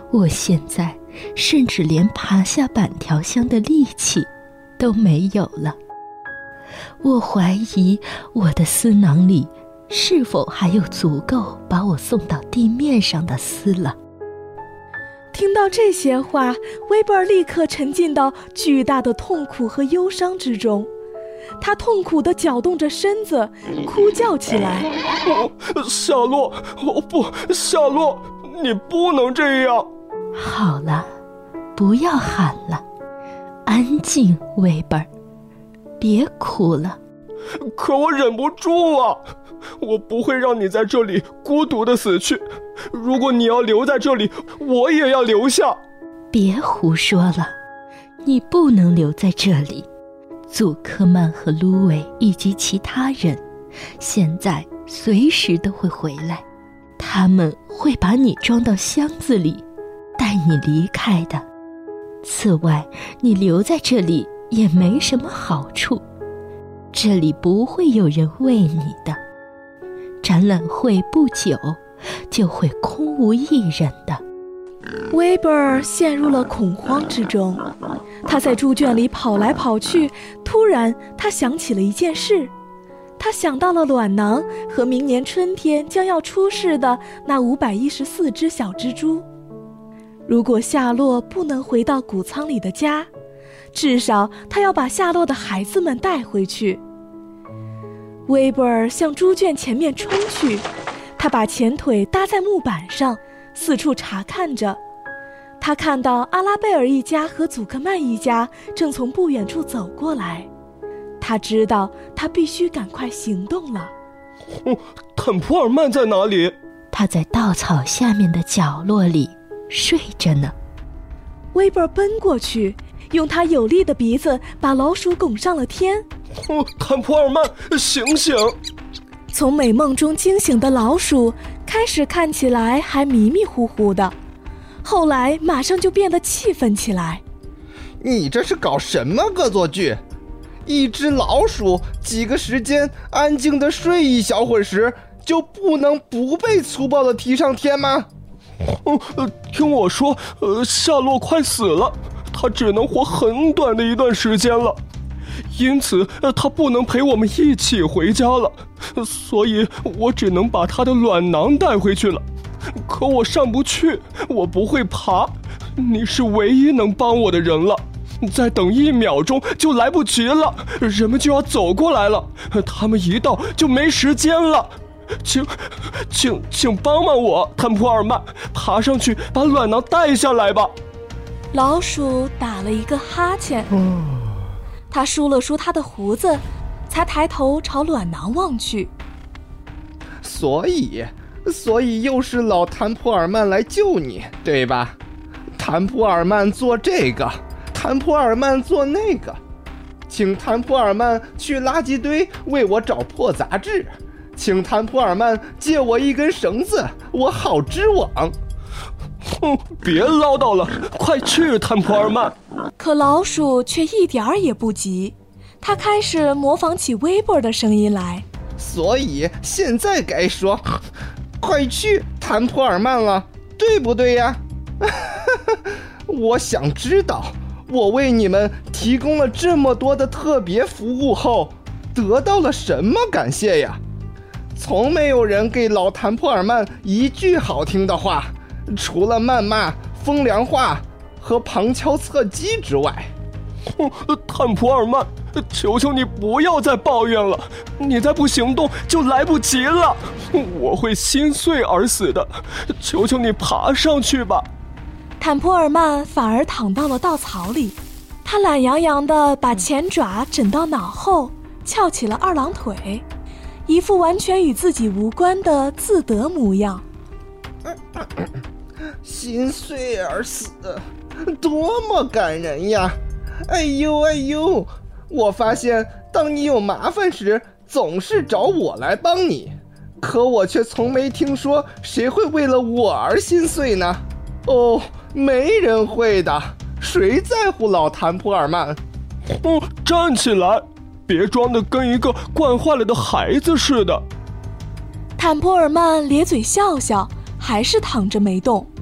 我现在甚至连爬下板条箱的力气都没有了。我怀疑我的丝囊里是否还有足够把我送到地面上的丝了。 听到这些话，威伯尔立刻沉浸到巨大的痛苦和忧伤之中，他痛苦地搅动着身子，哭叫起来： 夏洛，不，夏洛，你不能这样。 好了，不要喊了，安静，威伯尔，别哭了。 可我忍不住啊，我不会让你在这里孤独地死去。如果你要留在这里，我也要留下。 别胡说了，你不能留在这里。祖克曼和芦苇以及其他人现在随时都会回来，他们会把你装到箱子里，带你离开的。此外，你留在这里也没什么好处，这里不会有人喂你的。展览会不久就会空无一人的。 威伯尔陷入了恐慌之中，他在猪圈里跑来跑去，突然他想起了一件事，他想到了卵囊和明年春天将要出世的那514只小蜘蛛。如果夏洛不能回到谷仓里的家，至少他要把夏洛的孩子们带回去。威伯尔向猪圈前面冲去，他把前腿搭在木板上，四处查看着。他看到阿拉贝尔一家和祖克曼一家正从不远处走过来，他知道他必须赶快行动了。 坦普尔曼在哪里？ 他在稻草下面的角落里睡着呢。 威伯尔奔过去，用他有力的鼻子把老鼠拱上了天。 坦普尔曼，醒醒！ 从美梦中惊醒的老鼠开始看起来还迷迷糊糊的，后来马上就变得气愤起来。 你这是搞什么恶作剧？一只老鼠几个时间安静地睡一小会儿时，就不能不被粗暴地提上天吗？ 听我说，夏洛快死了，他只能活很短的一段时间了，因此他不能陪我们一起回家了，所以我只能把他的卵囊带回去了。可我上不去，我不会爬，你是唯一能帮我的人了。再等1秒钟就来不及了，人们就要走过来了，他们一到就没时间了。请帮帮我，坦普尔曼，爬上去把卵囊带下来吧。 老鼠打了一个哈欠，他梳了梳他的胡子，才抬头朝卵囊望去。 所以又是老坦普尔曼来救你，对吧？坦普尔曼做这个，坦普尔曼做那个，请坦普尔曼去垃圾堆为我找破杂志，请坦普尔曼借我一根绳子，我好织网。 别唠叨了，快去，坦普尔曼。 可老鼠却一点儿也不急，他开始模仿起威伯尔的声音来。 所以现在该说快去，坦普尔曼了，对不对呀？我想知道，我为你们提供了这么多的特别服务后，得到了什么感谢呀？从没有人给老坦普尔曼一句好听的话，除了谩骂、风凉话和旁敲侧击之外。 坦普尔曼，求求你不要再抱怨了，你再不行动就来不及了，我会心碎而死的，求求你爬上去吧。 坦普尔曼反而躺到了稻草里，他懒洋洋地把前爪枕到脑后，翘起了二郎腿，一副完全与自己无关的自得模样。 心碎而死，多么感人呀！哎呦哎呦，我发现当你有麻烦时，总是找我来帮你，可我却从没听说谁会为了我而心碎呢？哦，没人会的，谁在乎老坦普尔曼？ 站起来，别装得跟一个惯坏了的孩子似的。 坦普尔曼咧嘴笑笑，还是躺着没动。